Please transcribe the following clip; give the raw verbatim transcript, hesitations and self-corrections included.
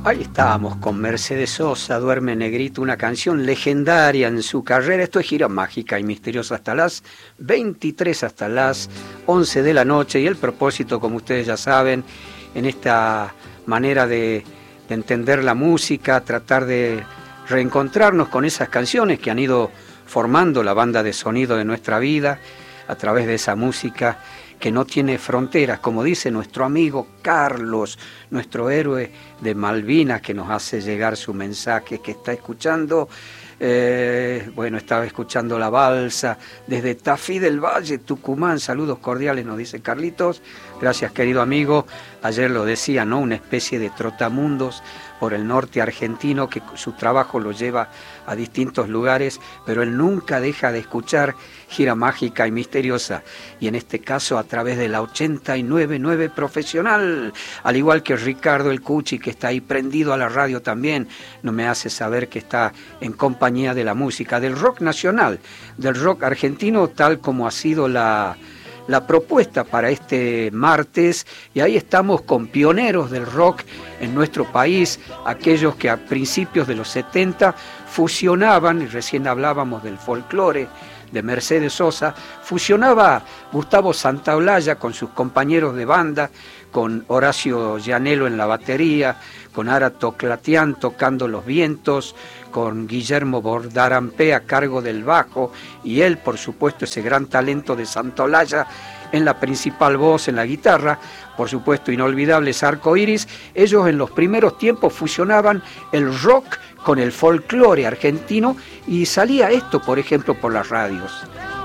Ahí estábamos con Mercedes Sosa, Duerme Negrito, una canción legendaria en su carrera. Esto es Gira Mágica y Misteriosa hasta las veintitrés, hasta las once de la noche. Y el propósito, como ustedes ya saben, en esta manera de, de entender la música, tratar de reencontrarnos con esas canciones que han ido formando la banda de sonido de nuestra vida a través de esa música que no tiene fronteras, como dice nuestro amigo Carlos, nuestro héroe de Malvinas, que nos hace llegar su mensaje, que está escuchando, eh, bueno, estaba escuchando la balsa desde Tafí del Valle, Tucumán. Saludos cordiales, nos dice Carlitos. Gracias, querido amigo. Ayer lo decía, ¿no? Una especie de trotamundos por el norte argentino, que su trabajo lo lleva a distintos lugares, pero él nunca deja de escuchar Gira Mágica y Misteriosa, y en este caso a través de la ochenta y nueve punto nueve Profesional, al igual que Ricardo el Cuchi, que está ahí prendido a la radio también, no me hace saber que está en compañía de la música, del rock nacional, del rock argentino, tal como ha sido la... la propuesta para este martes, y ahí estamos con pioneros del rock en nuestro país, aquellos que a principios de los setenta fusionaban, y recién hablábamos del folclore de Mercedes Sosa, fusionaba Gustavo Santaolalla con sus compañeros de banda, con Horacio Llanelo en la batería, con Ara Toclatián tocando los vientos, con Guillermo Bordarampé a cargo del bajo, y él, por supuesto, ese gran talento de Santaolalla en la principal voz, en la guitarra, por supuesto, inolvidables Arco Iris. Ellos en los primeros tiempos fusionaban el rock con el folclore argentino, y salía esto, por ejemplo, por las radios.